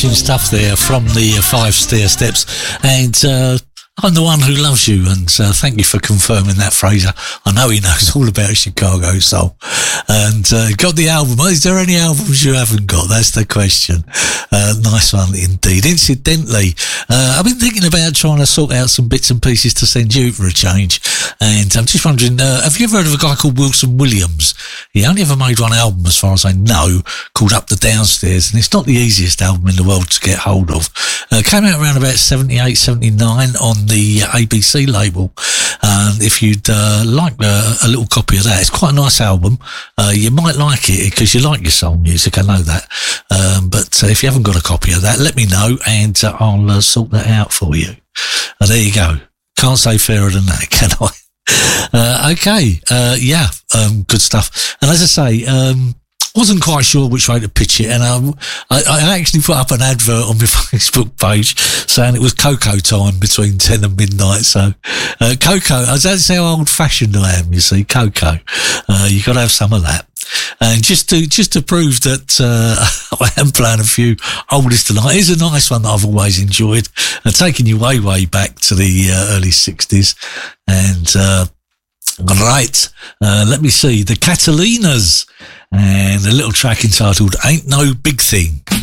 stuff there from the 5 Stair Steps, and I'm the one who loves you, and thank you for confirming that, Fraser. I know he knows all about Chicago Soul. And got the album. Is there any albums you haven't got? That's the question. Nice one indeed. Incidentally, I've been thinking about trying to sort out some bits and pieces to send you for a change, and I'm just wondering, have you ever heard of a guy called Wilson Williams? He only ever made one album, as far as I know, called Up the Downstairs, and it's not the easiest album in the world to get hold of. Came out around about 78, 79 on the ABC label. If you'd like a little copy of that, it's quite a nice album. You might like it because you like your soul music, I know that. But if you haven't got a copy of that, let me know, and I'll sort that out for you. There you go. Can't say fairer than that, can I? Good stuff. And as I say, wasn't quite sure which way to pitch it, and I actually put up an advert on my Facebook page saying it was Cocoa time between 10 and midnight. So Cocoa, that's how old-fashioned I am, you see, Cocoa. You got to have some of that. And just to prove that I am playing a few oldies tonight, here's a nice one that I've always enjoyed, taking you way back to the early 60s. And right, let me see, the Catalinas, and a little track entitled Ain't No Big Thing.